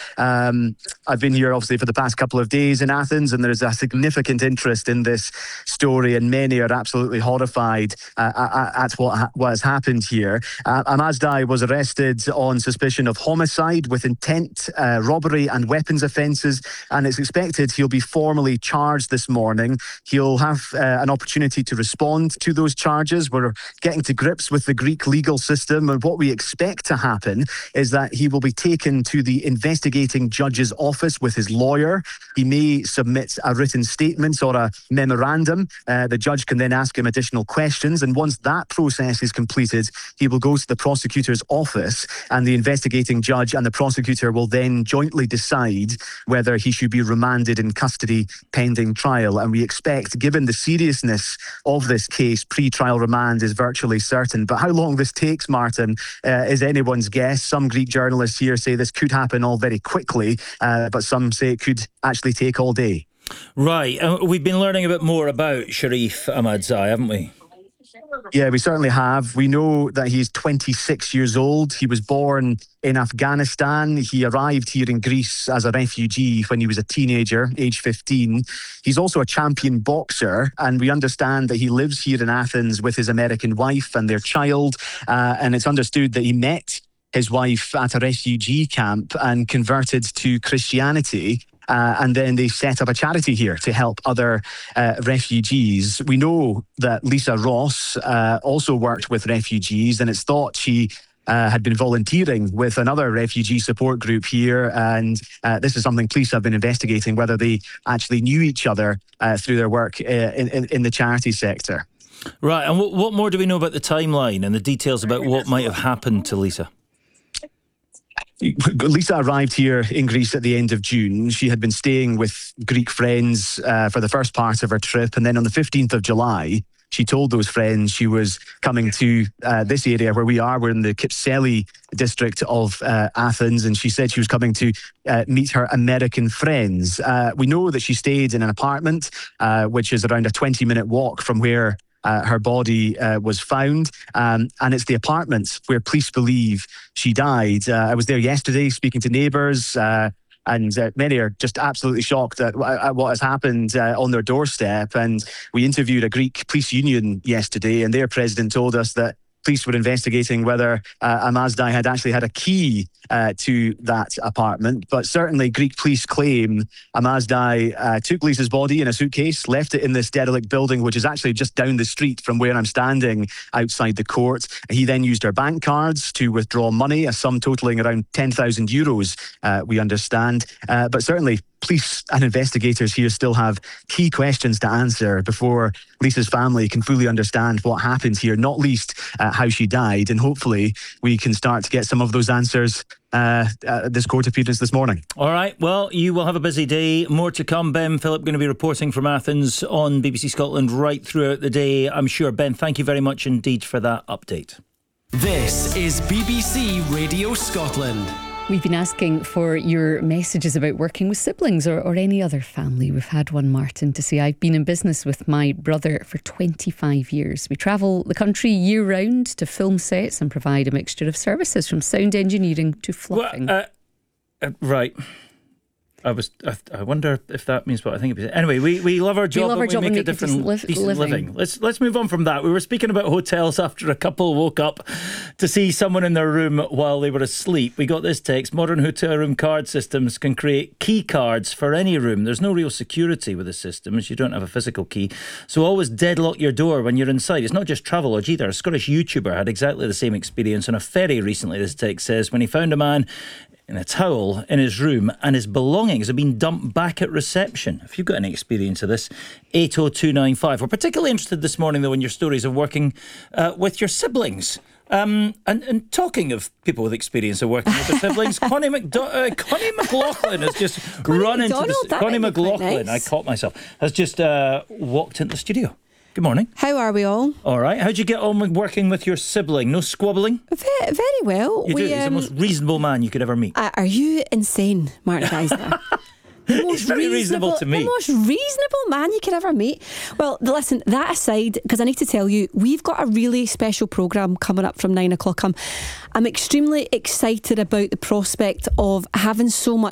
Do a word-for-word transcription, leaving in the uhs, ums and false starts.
Um, I've been here obviously for the past couple of days in Athens, and there's a significant interest in this story, and many are absolutely horrified uh, at what, ha- what has happened here. Uh, Amazdai was arrested on suspicion of homicide with intent, uh, robbery and weapons offences, and it's expected he'll be formally charged this morning. He'll have uh, an opportunity to respond to those charges. We're getting to grips with the Greek legal system, and what we expect to happen is that he will be taken to the investigating judge's office with his lawyer. He may submit a written statement or a memorandum. Uh, the judge can then ask him additional questions, and once that process is completed, he will go to the prosecutor's office, and the investigating judge and the prosecutor will then jointly decide whether he should be remanded in custody pending trial. And we expect, given the seriousness of this case, pre-trial remand is virtually certain. But how long this takes, Martin, uh, is anyone's guess. Some Greek journalists here say this could happen all very quickly, uh, but some say it could actually take all day. Right. Uh, we've been learning a bit more about Sharif Ahmadzai, haven't we? Yeah, we certainly have. We know that he's twenty-six years old. He was born in Afghanistan. He arrived here in Greece as a refugee when he was a teenager, age fifteen. He's also a champion boxer, and we understand that he lives here in Athens with his American wife and their child. Uh, and it's understood that he met his wife at a refugee camp and converted to Christianity. Uh, and then they set up a charity here to help other uh, refugees. We know that Lisa Ross uh, also worked with refugees, and it's thought she uh, had been volunteering with another refugee support group here. And uh, this is something police have been investigating, whether they actually knew each other uh, through their work uh, in, in, in the charity sector. Right. And what, what more do we know about the timeline and the details about what might have happened to Lisa? Lisa arrived here in Greece at the end of June. She had been staying with Greek friends uh, for the first part of her trip. And then on the fifteenth of July, she told those friends she was coming to uh, this area where we are. We're in the Kypseli district of uh, Athens. And she said she was coming to uh, meet her American friends. Uh, we know that she stayed in an apartment, uh, which is around a twenty minute walk from where Uh, her body uh, was found, um, and it's the apartment where police believe she died. Uh, I was there yesterday speaking to neighbours, uh, and uh, many are just absolutely shocked at, at what has happened uh, on their doorstep. And we interviewed a Greek police union yesterday, and their president told us that police were investigating whether uh, Amazdai had actually had a key uh, to that apartment. But certainly Greek police claim Amazdai uh, took Lisa's body in a suitcase, left it in this derelict building, which is actually just down the street from where I'm standing outside the court. He then used her bank cards to withdraw money, a sum totaling around ten thousand euros, uh, we understand. Uh, but certainly police and investigators here still have key questions to answer before Lisa's family can fully understand what happened here, not least uh, how she died. And hopefully we can start to get some of those answers uh, at this court appearance this morning. All right, well, you will have a busy day. More to come. Ben Phillip going to be reporting from Athens on B B C Scotland right throughout the day, I'm sure. Ben, thank you very much indeed for that update. This is B B C Radio Scotland. We've been asking for your messages about working with siblings or, or any other family. We've had one, Martin, to say, I've been in business with my brother for twenty-five years. We travel the country year round to film sets and provide a mixture of services from sound engineering to fluffing. Well, uh, uh, right. I was. I, I wonder if that means what I think it is. Anyway, we, we love our job, we love our but job we make and a different decent, li- decent living. living. Let's let's move on from that. We were speaking about hotels after a couple woke up to see someone in their room while they were asleep. We got this text: modern hotel room card systems can create key cards for any room. There's no real security with the systems. You don't have a physical key, so always deadlock your door when you're inside. It's not just Travelodge either. A Scottish YouTuber had exactly the same experience on a ferry recently. This text says when he found a man in a towel in his room and his belongings have been dumped back at reception. If you've got any experience of this, eight oh two nine five. We're particularly interested this morning, though, in your stories of working uh, with your siblings. Um, and, and talking of people with experience of working with their siblings, Connie, McDo- uh, Connie McLaughlin has just run McDonald, into the... that Connie might be quite McLaughlin, nice. I caught myself, has just uh, walked into the studio. Good morning. How are we all? All right. How'd you get on with working with your sibling? No squabbling? Very, very well. You we, do. He's um, the most reasonable man you could ever meet. uh, are you insane, Martin Geisler? The most He's very reasonable to me. The most reasonable man you could ever meet. Well, listen, that aside, because I need to tell you, we've got a really special programme coming up from nine o'clock. I'm, I'm extremely excited about the prospect of having so much